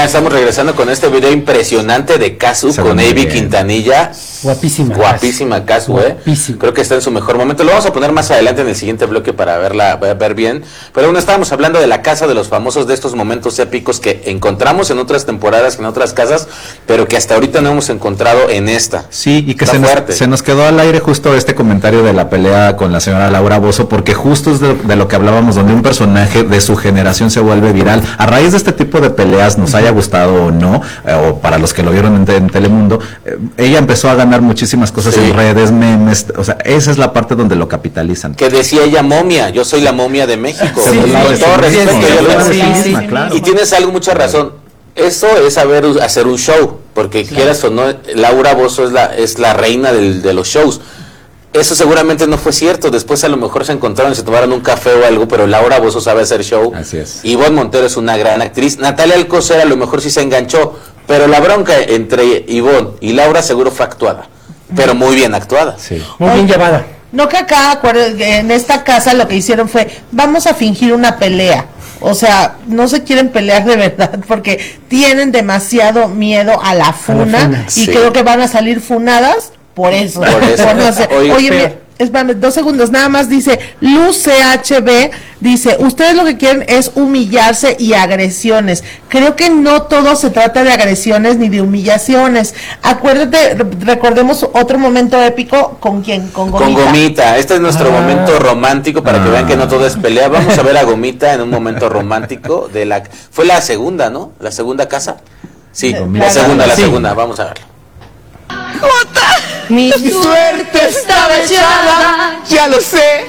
Oigan, estamos regresando con este video impresionante de Casu con Avi Quintanilla. Guapísima Casu, Creo que está en su mejor momento. Lo vamos a poner más adelante en el siguiente bloque para ver bien. Pero bueno, estábamos hablando de la casa de los famosos, de estos momentos épicos que encontramos en otras temporadas, en otras casas, pero que hasta ahorita no hemos encontrado en esta. Sí, y que se nos quedó al aire justo este comentario de la pelea con la señora Laura Bozzo, porque justo es de lo que hablábamos, donde un personaje de su generación se vuelve viral. A raíz de este tipo de peleas, nos haya gustado o no, o para los que lo vieron en Telemundo, ella empezó a ganar muchísimas cosas en redes, memes, o sea, esa es la parte donde lo capitalizan. Que decía ella momia, yo soy la momia de México. Con todo respeto, claro. Y tienes mucha razón. Eso es saber hacer un show, porque quieras o no, Laura Bozzo es la reina de los shows. Eso seguramente no fue cierto. Después a lo mejor se encontraron y se tomaron un café o algo, pero Laura Bozzo sabe hacer show. Así es. Ivonne Montero es una gran actriz. Natalia Alcocer a lo mejor sí se enganchó, pero la bronca entre Ivonne y Laura seguro fue actuada, pero muy bien actuada. Sí. Muy bien llevada. No, que acá en esta casa lo que hicieron fue, vamos a fingir una pelea. O sea, no se quieren pelear de verdad porque tienen demasiado miedo a la funa, y creo que van a salir funadas por eso. Oye, mira, espérame, 2 segundos, nada más dice, Luz CHB, dice, ustedes lo que quieren es humillarse y agresiones. Creo que no todo se trata de agresiones ni de humillaciones. Acuérdate, recordemos otro momento épico, ¿con quién? Con Gomita. Con Gomita, este es nuestro momento romántico para que vean que no todo es pelea. Vamos a ver a Gomita en un momento romántico fue la segunda, ¿no? La segunda casa. Sí, la segunda, vamos a verlo. Jota, mi suerte estaba echada, ya lo sé.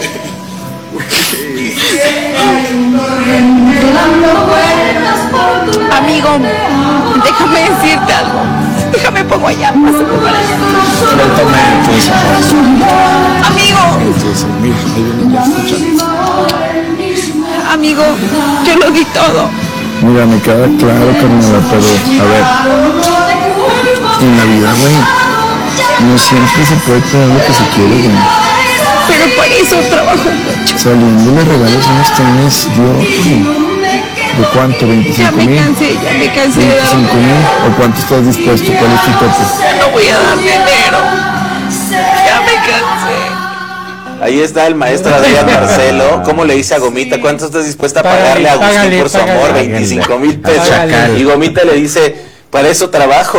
Amigo, déjame decirte algo. Déjame pongo allá. Amigo, yo lo di todo. Mira, me queda claro, Carmela, pero a ver, en la vida, güey, no siempre se puede tener lo que se quiere, güey. Pero por eso trabajo mucho. Saliendo me regalas unos tenis, Dios. ¿De cuánto? ¿25,000? Ya me cansé de dar. ¿25,000? ¿O cuánto estás dispuesto? ¿Cuál es tu tope? Ya no voy a dar dinero. Ya me cansé. Ahí está el maestro Adrián Marcelo. ¿Cómo le dice a Gomita? ¿Cuánto estás dispuesta a pagarle a Agustín por su amor? 25,000 pesos. Y Gomita le dice, para eso trabajo.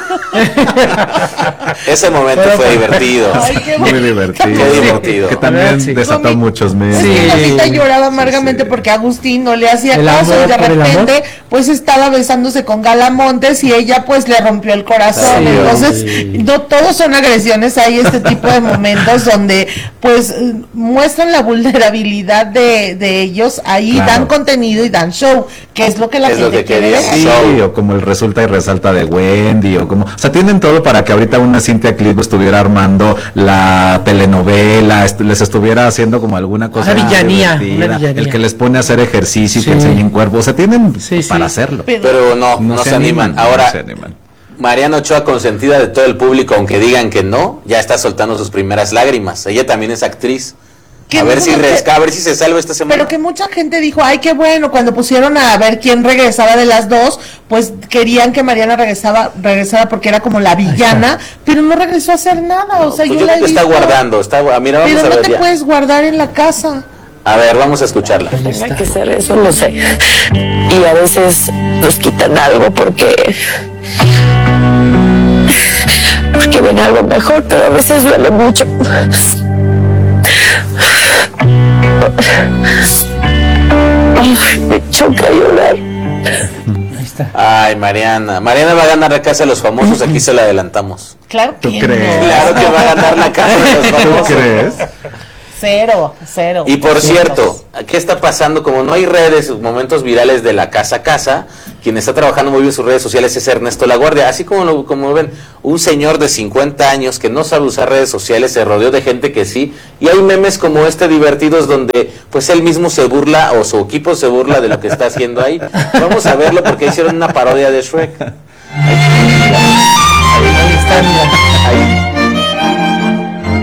Ese momento fue divertido. Muy divertido. Que también desató muchos meses. Gomita lloraba amargamente porque Agustín no le hacía caso y de repente pues estaba besándose con Gala Montes y ella pues le rompió el corazón. Entonces no todos son agresiones, hay este tipo de momentos donde pues muestran la vulnerabilidad de ellos, ahí dan contenido y dan show, que es lo que la gente quiere ver. Sí, o como el resulta y resalta de Wendy, o como, o sea, tienen todo para que ahorita una Cintia Clitbo estuviera armando la telenovela, les estuviera haciendo como alguna cosa una villanía. El que les pone a hacer ejercicio y que enseñen cuerpo, o sea, tienen para hacerlo. Pero no se animan. Ahora, Mariana Ochoa, consentida de todo el público, aunque digan que no, ya está soltando sus primeras lágrimas. Ella también es actriz. A ver si se salva esta semana. Pero que mucha gente dijo, ay, qué bueno, cuando pusieron a ver quién regresaba de las dos, pues querían que Mariana regresara porque era como la villana, pero no regresó a hacer nada. O sea, pues yo la he visto guardando, mira, vamos pero a ver. No te puedes guardar en la casa. A ver, vamos a escucharla. Hay que ser eso, lo sé. Y a veces nos quitan algo porque ven algo mejor, pero a veces duele mucho. Ay, me choca llorar. Ahí está. Ay, Mariana va a ganar la casa de los famosos, aquí se la adelantamos. Claro que ¿Tú crees? no. Claro que va a ganar la casa de los famosos. ¿Tú crees? Cero. Y por cierto, ¿qué está pasando? Como no hay redes, momentos virales de la casa a casa, quien está trabajando muy bien sus redes sociales es Ernesto Laguardia. Así como ven, un señor de 50 años que no sabe usar redes sociales, se rodeó de gente que sí, y hay memes como este divertidos donde pues él mismo se burla o su equipo se burla de lo que está haciendo ahí. Vamos a verlo porque hicieron una parodia de Shrek. Ahí está, mira.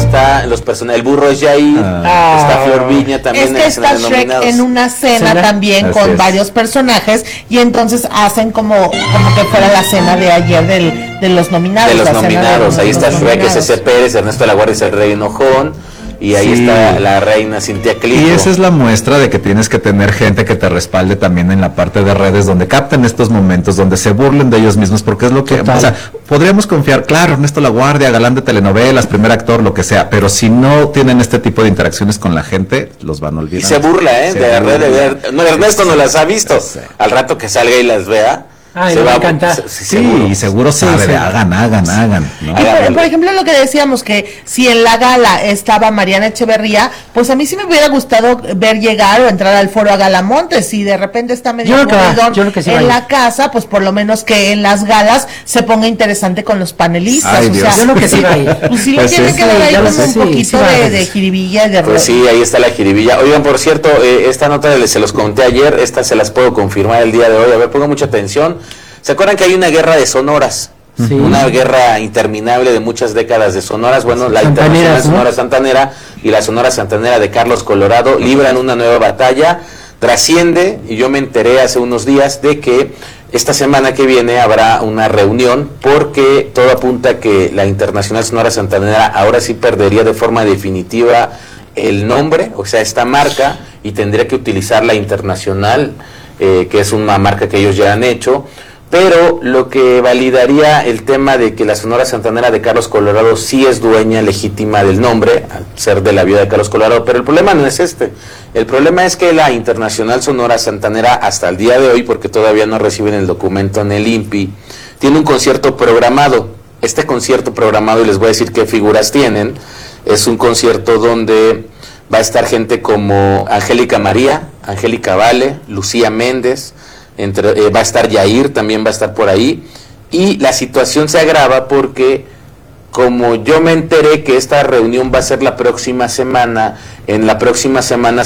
está los personajes, el burro es Jair, está Flor Viña también. Es que está Shrek en una cena también Así con es. varios personajes y entonces hacen como que fuera la cena de ayer de los nominados. De los la cena nominados, ahí está los Shrek, es nominados. ese Pérez, Ernesto de la Guardia es el rey enojón, y ahí Sí. está la reina Cintia Clio. Y esa es la muestra de que tienes que tener gente que te respalde también en la parte de redes, donde capten estos momentos, donde se burlen de ellos mismos, porque es lo que, o sea, podríamos confiar, claro, Ernesto La Guardia, galán de telenovelas, primer actor, lo que sea, pero si no tienen este tipo de interacciones con la gente, los van a Y olvidar. se burla, Se de la burla. red de ver. No, Ernesto no las ha visto. Sí. Al rato que salga y las vea, Ay, se me va encanta. Sí, y seguro sabe de hagan, ¿no? Y por ejemplo, lo que decíamos, que si en la gala estaba Mariana Echeverría, pues a mí sí me hubiera gustado ver llegar o entrar al foro a Galamontes. Si de repente está medio Yo creo que va, aburridón yo creo que sí va a en ir. la casa, pues por lo menos que en las galas se ponga interesante con los panelistas. Ay, o Dios. sea, Yo creo que sí va a ir. pues sí le Pues tiene sí. que dar ahí Ya lo como sé, un sí, poquito sí va a ir. de jiribilla y de Pues sí, ahí está la jiribilla. Oigan, por cierto, esta nota se los conté ayer, esta se las puedo confirmar el día de hoy. A ver, pongan mucha atención. ¿Se acuerdan que hay una guerra de sonoras? Sí. Una guerra interminable de muchas décadas de sonoras. Bueno, la Santaneras, Internacional ¿no? Sonora Santanera y la Sonora Santanera de Carlos Colorado libran una nueva batalla. Trasciende, y yo me enteré hace unos días de que esta semana que viene habrá una reunión, porque todo apunta a que la Internacional Sonora Santanera ahora sí perdería de forma definitiva el nombre, o sea, esta marca, y tendría que utilizar la Internacional, que es una marca que ellos ya han hecho. Pero lo que validaría el tema de que la Sonora Santanera de Carlos Colorado sí es dueña legítima del nombre, al ser de la viuda de Carlos Colorado, pero el problema no es este. El problema es que la Internacional Sonora Santanera, hasta el día de hoy, porque todavía no reciben el documento en el INPI, tiene un concierto programado. Este concierto programado, y les voy a decir qué figuras tienen, es un concierto donde va a estar gente como Angélica María, Angélica Vale, Lucía Méndez, va a estar Yair, también va a estar por ahí, y la situación se agrava porque, como yo me enteré que esta reunión va a ser la próxima semana, en la próxima semana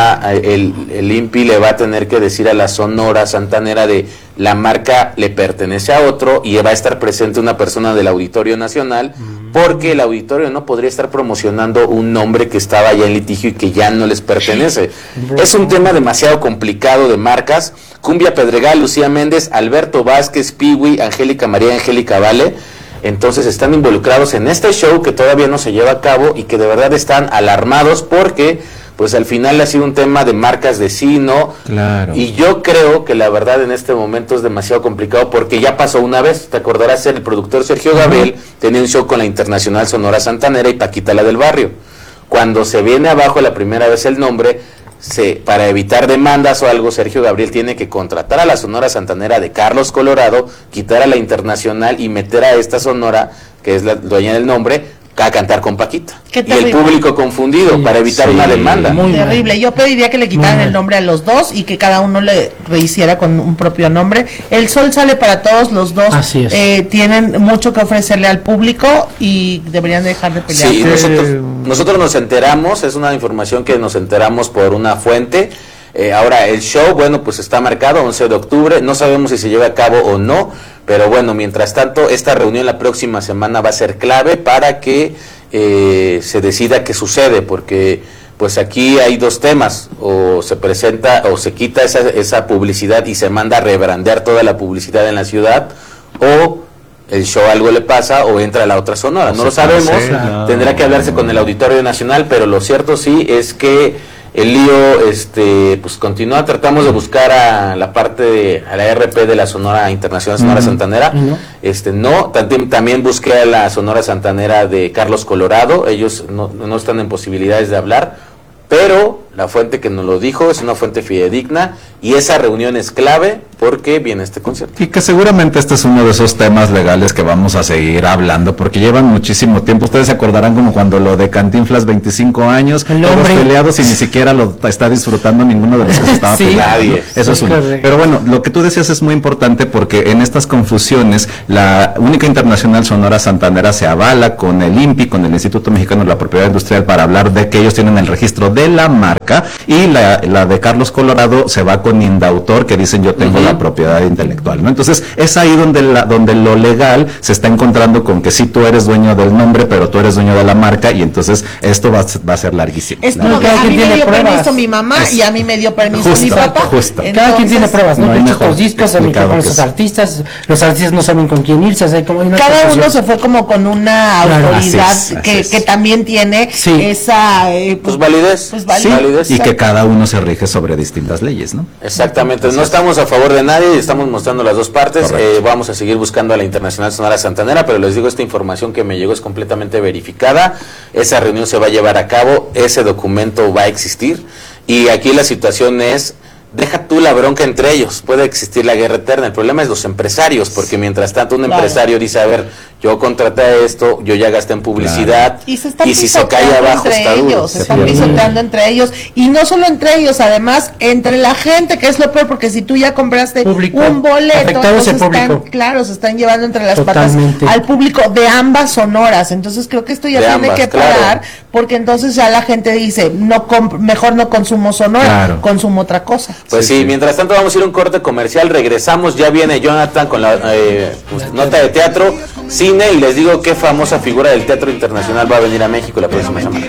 el INPI le va a tener que decir a la Sonora Santanera de la marca le pertenece a otro, y va a estar presente una persona del Auditorio Nacional, porque el auditorio no podría estar promocionando un nombre que estaba ya en litigio y que ya no les pertenece. Es un tema demasiado complicado de marcas. Cumbia Pedregal, Lucía Méndez, Alberto Vázquez, Piwi, Angélica María, Angélica Vale. Entonces están involucrados en este show que todavía no se lleva a cabo y que de verdad están alarmados porque pues al final ha sido un tema de marcas de sí, ¿no? Claro. Y yo creo que la verdad en este momento es demasiado complicado porque ya pasó una vez, te acordarás, el productor Sergio Gabriel tenía un show con la Internacional Sonora Santanera y Paquita la del Barrio. Cuando se viene abajo la primera vez el nombre, para evitar demandas o algo, Sergio Gabriel tiene que contratar a la Sonora Santanera de Carlos Colorado, quitar a la Internacional y meter a esta Sonora, que es la dueña del nombre, a cantar con Paquita. Qué Y el terrible. público confundido para evitar una demanda. Muy terrible. Yo pediría que le quitaran el nombre a los dos y que cada uno le rehiciera con un propio nombre. El sol sale para todos, los dos Así es. tienen mucho que ofrecerle al público y deberían dejar de pelear. Sí, nosotros nos enteramos, es una información que nos enteramos por una fuente. Ahora el show, bueno, pues está marcado 11 de octubre, no sabemos si se lleva a cabo o no, pero bueno, mientras tanto, esta reunión la próxima semana va a ser clave para que se decida qué sucede, porque pues aquí hay dos temas, o se presenta o se quita esa publicidad y se manda a rebrandear toda la publicidad en la ciudad, o el show algo le pasa o entra a la otra Sonora, no lo sabemos, tendrá que hablarse con el Auditorio Nacional, pero lo cierto sí es que el lío pues continúa. Tratamos de buscar a la parte a la RP de la Sonora Internacional Sonora Santanera, no, también busqué a la Sonora Santanera de Carlos Colorado, ellos no están en posibilidades de hablar, pero la fuente que nos lo dijo es una fuente fidedigna y esa reunión es clave porque viene este concierto. Y que seguramente este es uno de esos temas legales que vamos a seguir hablando porque llevan muchísimo tiempo. Ustedes se acordarán como cuando lo de Cantinflas, 25 años, todos peleados y ni siquiera lo está disfrutando ninguno de los que se estaba peleando. Nadie. Eso es uno. Pero bueno, lo que tú decías es muy importante porque en estas confusiones la única Internacional Sonora Santanera se avala con el INPI, con el Instituto Mexicano de la Propiedad Industrial, para hablar de que ellos tienen el registro de la marca marca, y la de Carlos Colorado se va con Indautor, que dicen yo tengo la propiedad intelectual, ¿no? Entonces es ahí donde lo legal se está encontrando con que sí, tú eres dueño del nombre, pero tú eres dueño de la marca, y entonces esto va a ser larguísimo. Es como que a mí me dio permiso mi mamá y a mí me dio permiso mi papá. Justo. Entonces, cada quien tiene pruebas, ¿no? hay mejor Los discos, con los artistas no saben con quién irse, o sea, como cada uno se fue como con una autoridad que también tiene esa pues validez. Y que cada uno se rige sobre distintas leyes, ¿no? Exactamente, no estamos a favor de nadie, estamos mostrando las dos partes. Vamos a seguir buscando a la Internacional Sonora Santanera, pero les digo, esta información que me llegó es completamente verificada. Esa reunión se va a llevar a cabo, ese documento va a existir, y aquí la situación es: deja tú la bronca entre ellos, puede existir la guerra eterna, el problema es los empresarios, porque mientras tanto un empresario dice, a ver, yo contraté esto, yo ya gasté en publicidad, y si se cae abajo está duro. Se están pisoteando entre ellos, y no solo entre ellos, además entre la gente, que es lo peor, porque si tú ya compraste un boleto, se están llevando entre las patas al público de ambas sonoras. Entonces creo que esto ya tiene que parar, porque entonces ya la gente dice, mejor no consumo sonora, consumo otra cosa. Pues sí, mientras tanto vamos a ir a un corte comercial, regresamos, ya viene Jonathan con la nota de teatro, cine, y les digo qué famosa figura del teatro internacional va a venir a México la próxima semana.